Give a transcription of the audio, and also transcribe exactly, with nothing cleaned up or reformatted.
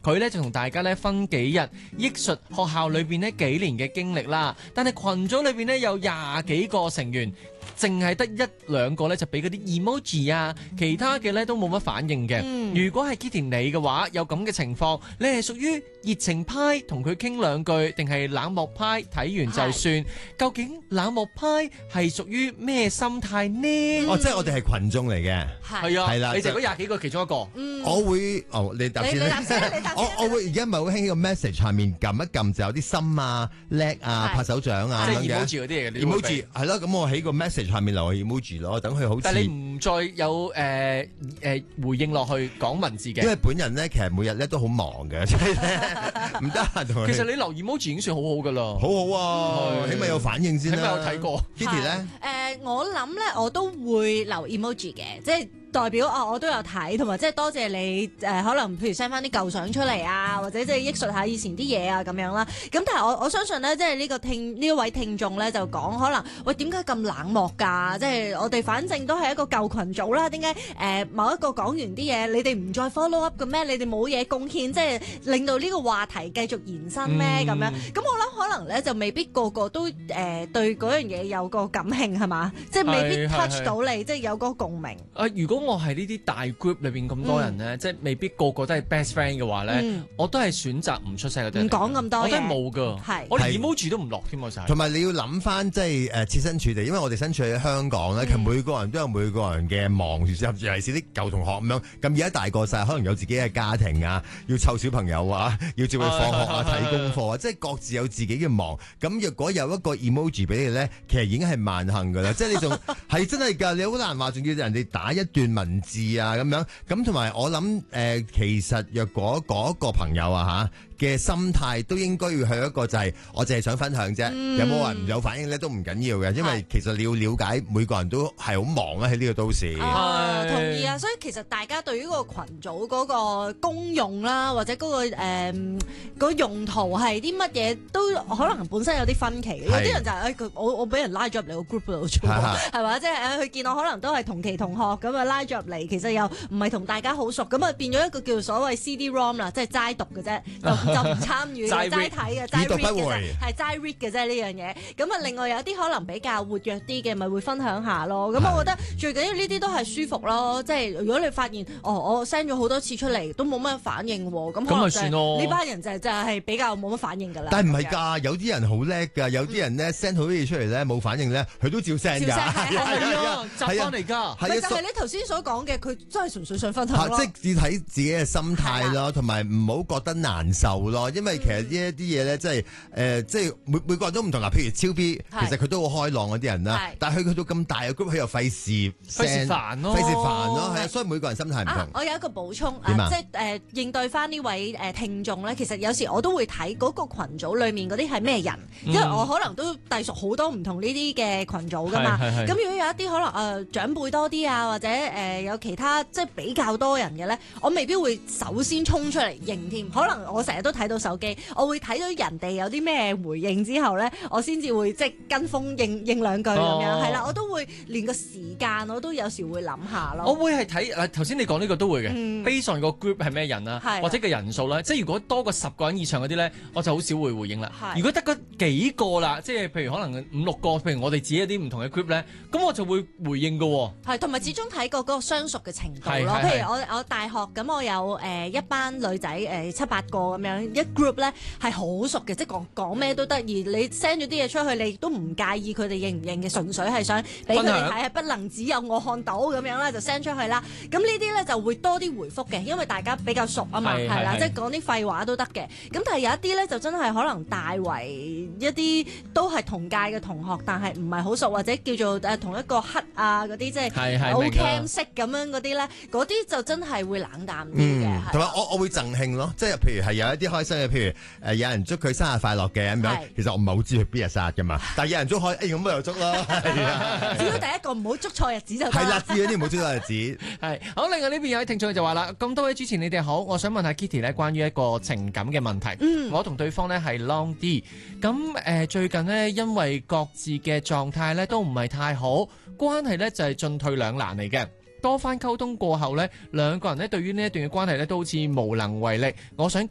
佢咧就同大家咧分幾日憶述學校裏邊呢幾年嘅經歷啦。但係群組裏邊呢有廿幾個成員，淨係得一兩個咧就俾嗰啲 emoji 啊，其他嘅咧都冇乜反應嘅。嗯、如果係 Kitty 你嘅話，有咁嘅情況，你係屬於熱情派同佢傾兩句，定係冷漠派睇完就算？究竟冷漠派係屬於咩心態呢？ 哦，即係我哋係群眾嚟嘅， 係啊， 係啦， 你就嗰廿幾個其中一個。 嗯、我會哦，你答先啦。我我會而家咪好興呢個 message 下面撳一撳就有啲心啊、叻啊、拍手掌啊咁樣嘅。 即係 emoji 嗰啲嚟嘅。 emoji 係咯，咁我喺個 message 下面留個 emoji 咯，等佢好似。 但係你唔再有誒誒、呃呃、回應落去講文字嘅。 因為本人咧其實每日咧都好忙嘅，即係唔得閒同佢。 其實你留 emoji 已經算好好噶啦。 好好啊，起碼有反應先啦。 起碼有睇過。 Kitty 咧？ 誒，我諗咧我都會留 emoji 嘅，即係。代表哦，我都有睇，同埋即係多謝你誒、呃，可能譬如 send 翻啲舊相出嚟啊，或者即係憶述下以前啲嘢啊咁樣啦。咁但係我我相信咧，即係呢個聽呢一位聽眾咧就講可能喂點解咁冷漠㗎？即係我哋反正都係一個舊群組啦，點解誒某一個講完啲嘢，你哋唔再 follow up 嘅咩？你哋冇嘢貢獻，即係令到呢個話題繼續延伸咩咁、嗯、樣？咁我諗可能咧就未必個個都誒、呃、對嗰樣嘢有個感興係嘛？即係未必 touch 到你，即係有個共鳴。 啊，如果我係呢啲大 group 裏邊咁多人咧，嗯、即係未必個個都係 best friend 嘅話咧，嗯、我都係選擇唔出聲嗰啲。唔講咁多嘢，我都係冇噶，係我連 emoji 都唔落添，我就係。同埋你要諗翻即係誒設身處地，因為我哋身處喺香港咧，嗯、其實每個人都有每個人嘅忙，甚至係似啲舊同學咁樣。咁而家大個晒，可能有自己嘅家庭啊，要湊小朋友啊，要接佢放學啊，睇功課啊，即係各自有自己嘅忙。咁若果有一個 emoji 俾你咧，其實已經係萬幸噶啦，即係你仲係真係㗎，你好難話仲要人哋打一段文字。字啊咁樣，咁同埋我諗誒、呃，其實若果嗰個朋友啊嚇嘅心態都應該要去一個就係、是、我淨係想分享啫，嗯、有冇人有反應咧都唔緊要嘅，因為其實你要了解每個人都係好忙啊喺呢個都市。 啊，同意啊！所以其實大家對於嗰個群組嗰個功用啦，或者嗰、那個誒、呃那個、用途係啲乜嘢，都可能本身有啲分歧嘅。有啲人就係、是、誒、哎，我我俾人拉咗入嚟個 group 度做，係嘛？即係誒，佢見我可能都係同期同學咁啊，拉咗入嚟，其實又唔係同大家好熟，咁啊變咗一個叫做所謂 C D-ROM 啦，即係齋讀嘅啫，就就唔參與嘅，齋睇嘅，齋 read 嘅啫，係齋 read 嘅啫呢樣嘢。咁啊，另外有啲可能比較活躍啲嘅，咪會分享下咯。咁我覺得最緊要呢啲都係舒服咯。即係如果你發現哦，我 send 咗好多次出嚟都冇乜反應喎，咁可能算咯。呢班人就就係比較冇乜反應㗎啦。 但係唔係㗎？有啲人好叻㗎，有啲人咧 send 好多嘢出嚟咧冇反應咧，佢都照 send 㗎。係啊，習慣嚟㗎。 咪就係你頭先所講嘅，佢真係純粹想分享咯。 即係要睇自己嘅心態咯，同埋唔好覺得難受咯。因為其實呢一啲嘢咧，即係誒，即係每每個人都唔同啦。譬如超 B，其實佢都好開朗嗰啲人啦，但係佢去到咁大嘅 group，佢又費事費事煩咯， 費事煩咯，係啊。所以每個人心態唔同。 我有一個補充啊，即係誒應對翻呢位誒聽眾咧，其實有時我都會睇嗰個羣組裡面嗰啲係咩人，因為我可能都隸屬好多唔同呢啲嘅群組噶嘛。咁如果有一啲可能誒長輩多啲啊，或者誒有其他即係比較多人嘅咧，我未必會首先衝出嚟應添。可能我成日都睇到手機，我會睇到人哋有啲咩回應之後咧，我先至會即係跟風應應兩句咁樣。係啦，我都會連個時間我都有時會諗下咯。 我會係睇誒頭先你講呢個都會嘅，base on個 group 係咩人啊，或者個人數啦。即係如果多過十個人以上嗰啲咧，我就好少會回應啦。如果得嗰幾個啦，即係譬如可能五六個，譬如我哋自己一啲唔同嘅 group 咧，咁我就會回應㗎喎。 係，同埋始終睇過嗰個相熟嘅程度咯。譬如我我大學咁，我有誒、呃、一班女仔誒、呃、七八個咁樣一 group 咧係好熟嘅，即係講講咩都得。而你 send 咗啲嘢出去，你都唔介意佢哋認唔認嘅，純粹係想俾佢哋睇，係不能只有我看到咁樣啦，就 send 出去啦。咁呢啲咧就會多啲回覆嘅，因為大家比較熟啊嘛，係啦，即係講啲廢話都得嘅。咁但係有一啲咧就真係可能大為一啲都係同屆嘅同學，但係唔係好熟，或者叫做誒同一個黑啊嗰啲，即係好 cam 識咁樣嗰啲咧，嗰啲就真係會冷淡啲嘅。 同埋我我會贈慶咯，即係譬如係有一啲開心嘅，譬如誒有人祝佢生日快樂嘅咁樣，其實我唔係好知佢邊日生日㗎嘛，但係有人祝開，誒咁咪又祝咯，係啊。 只要第一個唔好祝錯日子就得。 係啦，知嗰啲唔好祝錯日子。 係好，另外呢邊有位聽眾就話啦，咁多位主持你哋好，我想問下 Kitty 咧關於一個情感嘅問題。嗯、我同對方咧係 long 啲，咁誒、呃、最近呢，因為各自嘅狀態咧都唔係太好，關係咧就係進退兩難嚟嘅。多番溝通過後呢，兩個人咧對於呢一段嘅關係咧都好似無能為力。我想